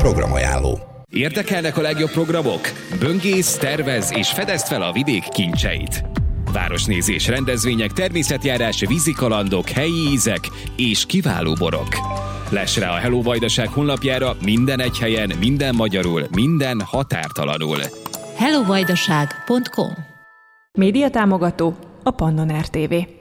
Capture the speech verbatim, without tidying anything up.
programajánló. Érdekelnek a legjobb programok? Böngész, tervez és fedezd fel a vidék kincseit. Városnézés, rendezvények, természetjárás, vízikalandok, helyi ízek és kiváló borok. Less rá a Hello Vajdaság honlapjára minden egy helyen, minden magyarul, minden határtalanul. hello vajdaság pont com. Média támogató a Pannon er té vé.